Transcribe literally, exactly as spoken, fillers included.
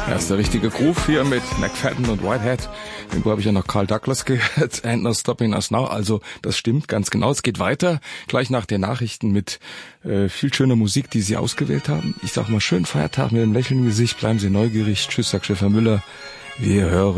Erster richtige Groove hier mit McFadden und Whitehead. Irgendwo habe ich ja noch Carl Douglas gehört. And no stopping us now. Also das stimmt ganz genau. Es geht weiter. Gleich nach den Nachrichten mit äh, viel schöner Musik, die Sie ausgewählt haben. Ich sag mal schönen Feiertag mit einem Lächeln im Gesicht. Bleiben Sie neugierig. Tschüss, sagt Stefan Müller. Wir hören